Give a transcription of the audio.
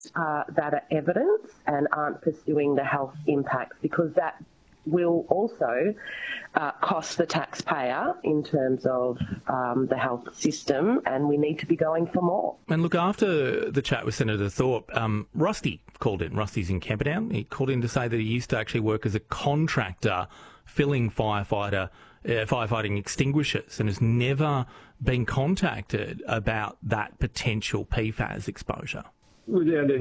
that are evidence and aren't pursuing the health impacts, because that will also cost the taxpayer in terms of the health system, and we need to be going for more. And look, after the chat with Senator Thorpe, Rusty called in. Rusty's in Camperdown. He called in to say that he used to actually work as a contractor filling firefighting extinguishers and has never been contacted about that potential PFAS exposure. Without